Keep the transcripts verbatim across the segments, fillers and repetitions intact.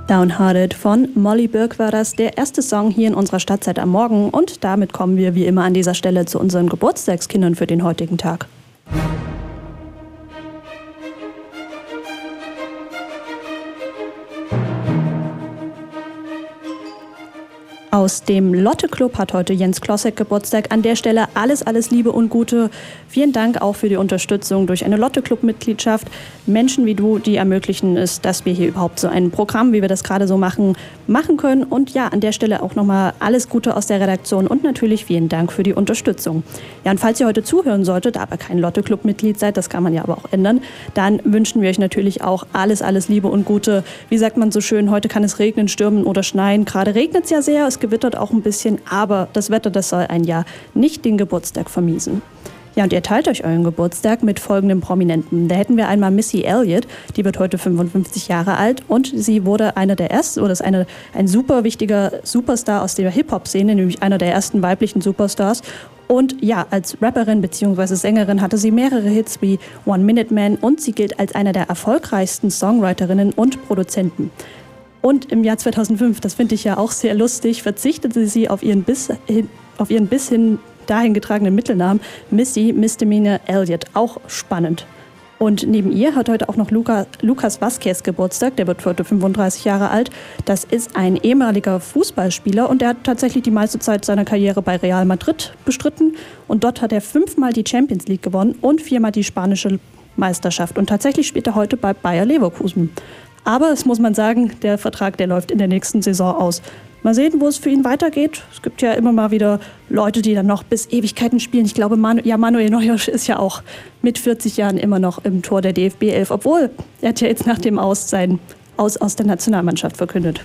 Downhearted von Molly Burke war das, der erste Song hier in unserer Stadtzeit am Morgen. Und damit kommen wir wie immer an dieser Stelle zu unseren Geburtstagskindern für den heutigen Tag. Aus dem Lotte-Club hat heute Jens Klossek Geburtstag. An der Stelle alles, alles Liebe und Gute. Vielen Dank auch für die Unterstützung durch eine Lotte-Club-Mitgliedschaft. Menschen wie du, die ermöglichen es, dass wir hier überhaupt so ein Programm, wie wir das gerade so machen, machen können. Und ja, an der Stelle auch nochmal alles Gute aus der Redaktion und natürlich vielen Dank für die Unterstützung. Ja, und falls ihr heute zuhören solltet, aber kein Lotte-Club-Mitglied seid, das kann man ja aber auch ändern, dann wünschen wir euch natürlich auch alles, alles Liebe und Gute. Wie sagt man so schön, heute kann es regnen, stürmen oder schneien. Gerade regnet es ja sehr, es gewittert auch ein bisschen, aber das Wetter, das soll ein Jahr nicht den Geburtstag vermiesen. Ja, und ihr teilt euch euren Geburtstag mit folgenden Prominenten. Da hätten wir einmal Missy Elliott, die wird heute fünfundfünfzig Jahre alt und sie wurde einer der ersten, oder ist eine, ein super wichtiger Superstar aus der Hip-Hop-Szene, nämlich einer der ersten weiblichen Superstars. Und ja, als Rapperin bzw. Sängerin hatte sie mehrere Hits wie One Minute Man und sie gilt als eine der erfolgreichsten Songwriterinnen und Produzenten. Und im Jahr zweitausendfünf, das finde ich ja auch sehr lustig, verzichtete sie auf ihren bis hin, auf ihren bis hin dahin getragenen Mittelnamen Missy Misdemeanor Elliott. Auch spannend. Und neben ihr hat heute auch noch Luca, Lucas Vázquez Geburtstag, der wird heute fünfunddreißig Jahre alt. Das ist ein ehemaliger Fußballspieler und der hat tatsächlich die meiste Zeit seiner Karriere bei Real Madrid bestritten. Und dort hat er fünfmal die Champions League gewonnen und viermal die spanische Meisterschaft. Und tatsächlich spielt er heute bei Bayer Leverkusen. Aber es muss man sagen, der Vertrag, der läuft in der nächsten Saison aus. Mal sehen, wo es für ihn weitergeht. Es gibt ja immer mal wieder Leute, die dann noch bis Ewigkeiten spielen. Ich glaube, Manu- ja, Manuel Neuer ist ja auch mit vierzig Jahren immer noch im Tor der D F B elf, obwohl er hat ja jetzt nach dem Aus sein Aus aus der Nationalmannschaft verkündet.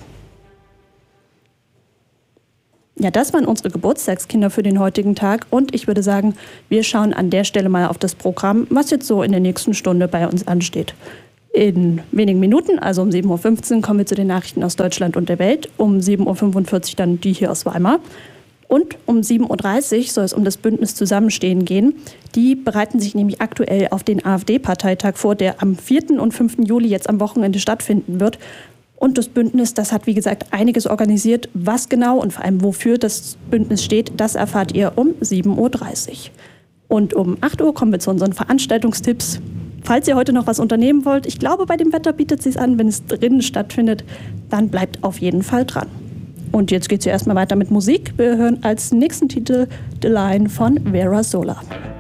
Ja, das waren unsere Geburtstagskinder für den heutigen Tag und ich würde sagen, wir schauen an der Stelle mal auf das Programm, was jetzt so in der nächsten Stunde bei uns ansteht. In wenigen Minuten, also um sieben Uhr fünfzehn, kommen wir zu den Nachrichten aus Deutschland und der Welt. Um sieben Uhr fünfundvierzig dann die hier aus Weimar. Und um sieben Uhr dreißig soll es um das Bündnis Zusammenstehen gehen. Die bereiten sich nämlich aktuell auf den AfD-Parteitag vor, der am vierten und fünften Juli jetzt am Wochenende stattfinden wird. Und das Bündnis, das hat wie gesagt einiges organisiert. Was genau und vor allem wofür das Bündnis steht, das erfahrt ihr um sieben Uhr dreißig. Und um acht Uhr kommen wir zu unseren Veranstaltungstipps. Falls ihr heute noch was unternehmen wollt, ich glaube, bei dem Wetter bietet es sich an, wenn es drinnen stattfindet, dann bleibt auf jeden Fall dran. Und jetzt geht es ja erstmal weiter mit Musik. Wir hören als nächsten Titel The Line von Vera Sola.